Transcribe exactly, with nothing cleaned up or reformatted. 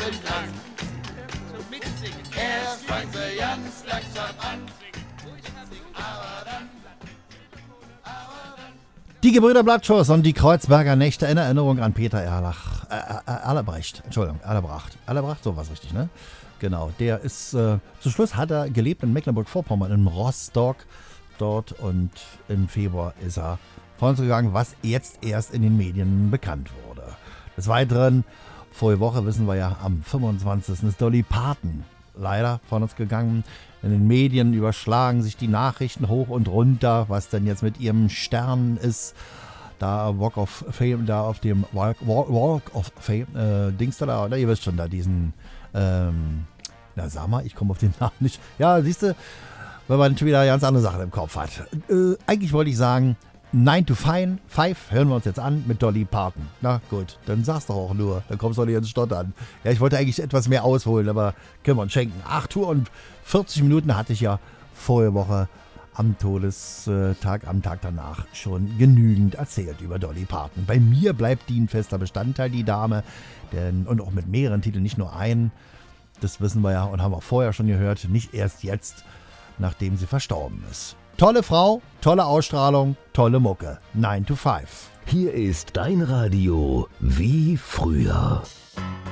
lang. Erst fangen sie ganz langsam an. Aber dann, aber dann. Die Gebrüder Blattschuss und die Kreuzberger Nächte in Erinnerung an Peter Erlach, äh, äh, Erlebrecht, Entschuldigung, Erlebracht, Erlebracht, so was richtig, ne? Genau, der ist, äh, zum Schluss hat er gelebt in Mecklenburg-Vorpommern, in Rostock dort und im Februar ist er von uns gegangen, was jetzt erst in den Medien bekannt wurde. Des Weiteren, vorige Woche wissen wir ja, am fünfundzwanzigsten ist Dolly Parton leider von uns gegangen. In den Medien überschlagen sich die Nachrichten hoch und runter, was denn jetzt mit ihrem Stern ist. Da Walk of Fame, da auf dem Walk, Walk, Walk of Fame, äh, Dings da, da, ihr wisst schon, da diesen, ähm, na sag mal, ich komme auf den Namen nicht. Ja, siehst du, weil man schon wieder ganz andere Sachen im Kopf hat. Äh, eigentlich wollte ich sagen, nine to five hören wir uns jetzt an mit Dolly Parton. Na gut, dann sag's doch auch nur, dann kommst du nicht ins Stottern. Ja, ich wollte eigentlich etwas mehr ausholen, aber können wir uns schenken. acht Uhr und vierzig Minuten hatte ich ja vorige Woche am Todestag, am Tag danach schon genügend erzählt über Dolly Parton. Bei mir bleibt die ein fester Bestandteil, die Dame, denn, und auch mit mehreren Titeln, nicht nur einen. Das wissen wir ja und haben wir vorher schon gehört, nicht erst jetzt, nachdem sie verstorben ist. Tolle Frau, tolle Ausstrahlung, tolle Mucke. nine to five. Hier ist dein Radio wie früher.